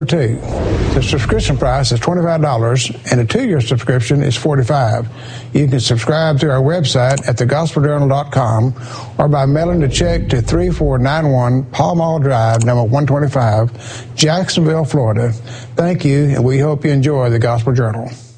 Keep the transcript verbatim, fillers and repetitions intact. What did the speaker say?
Two. The subscription price is twenty-five dollars and a two-year subscription is forty-five dollars. You can subscribe through our website at the gospel journal dot com or by mailing a check to three four nine one Pall Mall Drive, number one twenty-five, Jacksonville, Florida. Thank you, and we hope you enjoy the Gospel Journal.